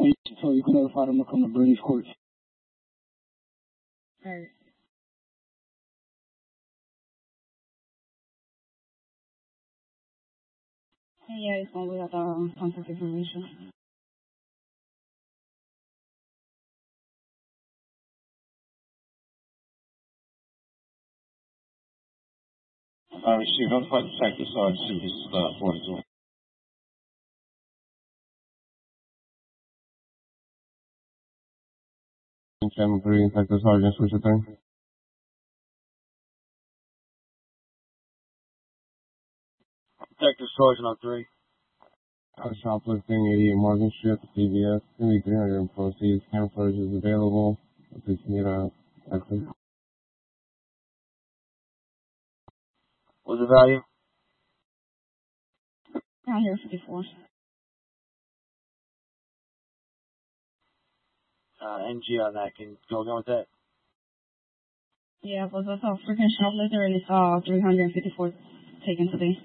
wait until you can notify them to come to Bernie's Court. Alright. Yeah, it's going without contact information. I received notified detective sergeant this is 42. Channel 3, Detective Sergeant, switch your thing. Detective Sergeant on 3. Shoplifting, 88 Morgan Street, CVS, maybe 300 in proceeds. Camouflage is available. If you need a exit. What's the value? Down here, 54. NG on that. Can you go again with that? Yeah, but that's a freaking shoplifter and it's 354 taken today.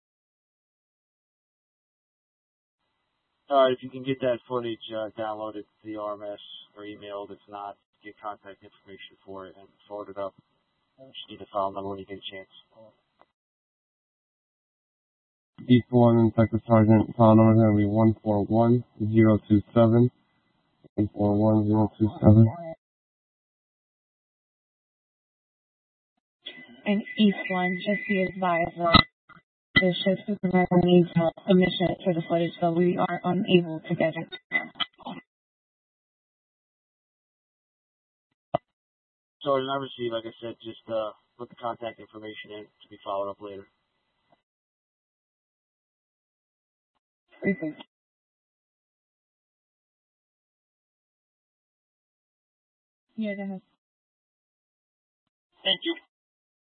Alright, if you can get that footage downloaded to the RMS or emailed, if not, get contact information for it and forward it up. Just need the file number when you get a chance. East 1, Detective Sergeant, file number is going to be 141027. 141027. And East 1, just be advised, the shift supervisor needs permission for the footage, so we are unable to get it. Sergeant, I received, like I said, just put the contact information in to be followed up later. Perfect. Yeah, go ahead. Thank you.